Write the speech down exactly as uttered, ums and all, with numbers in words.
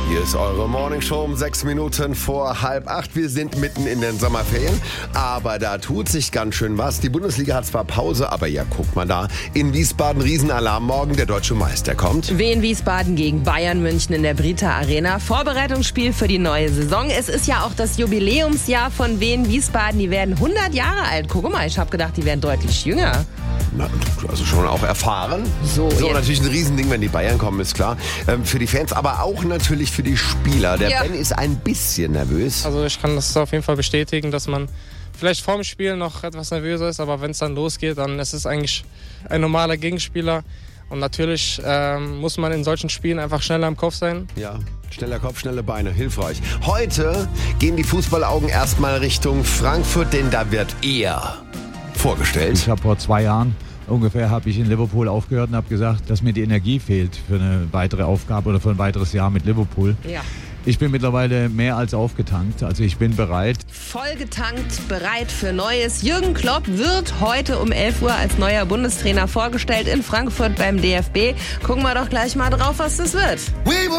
Hier ist eure Morningshow um sechs Minuten vor halb acht. Wir sind mitten in den Sommerferien, aber da tut sich ganz schön was. Die Bundesliga hat zwar Pause, aber ja, guck mal da. In Wiesbaden Riesenalarm morgen, der deutsche Meister kommt. Wien Wiesbaden gegen Bayern München in der Brita Arena. Vorbereitungsspiel für die neue Saison. Es ist ja auch das Jubiläumsjahr von Wien Wiesbaden. Die werden hundert Jahre alt. Guck mal, ich habe gedacht, die wären deutlich jünger. Na, also schon auch erfahren. So, so jetzt. Natürlich ein Riesending, wenn die Bayern kommen, ist klar. Ähm, für die Fans, aber auch natürlich für die Spieler. Der Ja. Ben ist ein bisschen nervös. Also ich kann das auf jeden Fall bestätigen, dass man vielleicht vorm Spiel noch etwas nervöser ist, aber wenn es dann losgeht, dann ist es eigentlich ein normaler Gegenspieler. Und natürlich ähm, muss man in solchen Spielen einfach schneller im Kopf sein. Ja, schneller Kopf, schnelle Beine, hilfreich. Heute gehen die Fußballaugen erstmal Richtung Frankfurt, denn da wird er vorgestellt. Ich habe vor zwei Jahren ungefähr habe ich in Liverpool aufgehört und habe gesagt, dass mir die Energie fehlt für eine weitere Aufgabe oder für ein weiteres Jahr mit Liverpool. Ja. Ich bin mittlerweile mehr als aufgetankt, also ich bin bereit. Vollgetankt, bereit für Neues. Jürgen Klopp wird heute um elf Uhr als neuer Bundestrainer vorgestellt in Frankfurt beim D F B. Gucken wir doch gleich mal drauf, was das wird. We will